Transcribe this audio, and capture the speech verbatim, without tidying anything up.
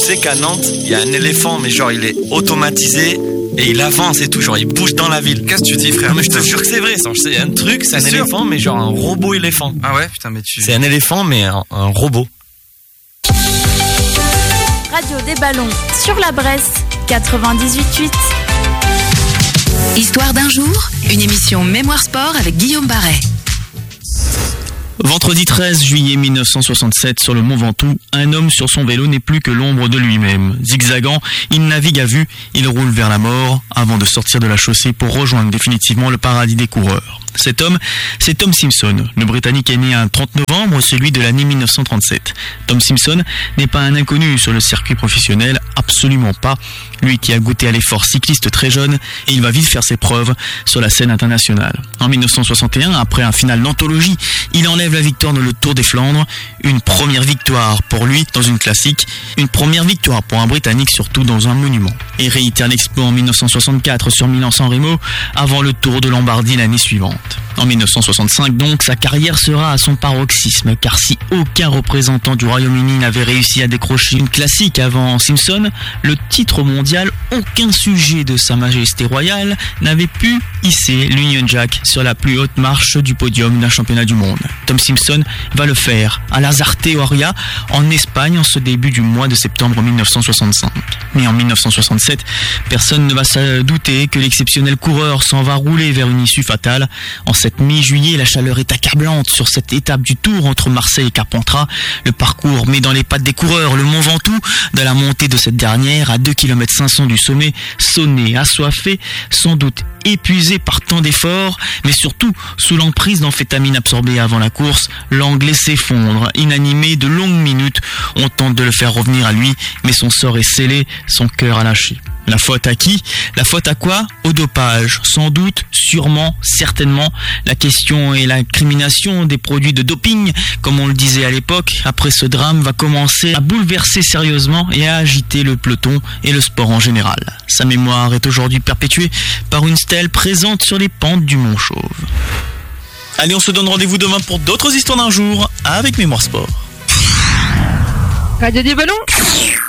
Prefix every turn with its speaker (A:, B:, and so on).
A: sais qu'à Nantes, il y a un éléphant, mais genre il est automatisé et il avance et tout, genre il bouge dans la ville.
B: Qu'est-ce que tu dis, frère?
A: Non, mais je te jure que c'est vrai, ça. C'est un truc, c'est un
B: sûr
A: éléphant, mais genre un robot éléphant.
B: Ah ouais, putain, mais tu...
A: C'est un éléphant, mais un, un robot.
C: Radio des Ballons sur la Bresse, quatre-vingt-dix-huit huit.
D: Histoire d'un jour, une émission Mémoire Sport avec Guillaume Barret.
E: Vendredi treize juillet mille neuf cent soixante-sept, sur le Mont Ventoux, un homme sur son vélo n'est plus que l'ombre de lui-même. Zigzagant, il navigue à vue, il roule vers la mort, avant de sortir de la chaussée pour rejoindre définitivement le paradis des coureurs. Cet homme, c'est Tom Simpson. Le Britannique est né un trente novembre, celui de l'année mille neuf cent trente-sept. Tom Simpson n'est pas un inconnu sur le circuit professionnel, absolument pas. Lui qui a goûté à l'effort cycliste très jeune, et il va vite faire ses preuves sur la scène internationale. En mille neuf cent soixante et un, après un final d'anthologie, il enlève la victoire dans le Tour des Flandres. Une première victoire pour lui dans une classique, une première victoire pour un Britannique surtout dans un monument. Et réitère l'exploit en mille neuf cent soixante-quatre sur Milan-San Remo, avant le Tour de Lombardie l'année suivante. En mille neuf cent soixante-cinq donc, sa carrière sera à son paroxysme, car si aucun représentant du Royaume-Uni n'avait réussi à décrocher une classique avant Simpson, le titre mondial, aucun sujet de Sa Majesté royale n'avait pu hisser l'Union Jack sur la plus haute marche du podium d'un championnat du monde. Tom Simpson va le faire à Lasarte Oria, en Espagne, en ce début du mois de septembre mille neuf cent soixante-cinq. Mais en mille neuf cent soixante-sept, personne ne va se douter que l'exceptionnel coureur s'en va rouler vers une issue fatale. En cette mi-juillet, la chaleur est accablante sur cette étape du Tour entre Marseille et Carpentras. Le parcours met dans les pattes des coureurs le Mont Ventoux, de la montée de cette dernière à deux kilomètres cinq cents du sommet, sonné, assoiffé, sans doute épuisé par tant d'efforts, mais surtout sous l'emprise d'amphétamines absorbées avant la course, l'Anglais s'effondre, inanimé de longues minutes. On tente de le faire revenir à lui, mais son sort est scellé, son cœur a lâché. La faute à qui? La faute à quoi? Au dopage. Sans doute, sûrement, certainement. La question est l'incrimination des produits de doping, comme on le disait à l'époque. Après ce drame va commencer à bouleverser sérieusement et à agiter le peloton et le sport en général. Sa mémoire est aujourd'hui perpétuée par une stèle présente sur les pentes du Mont Chauve. Allez, on se donne rendez-vous demain pour d'autres histoires d'un jour avec Mémoire Sport.
F: Radio des Ballons.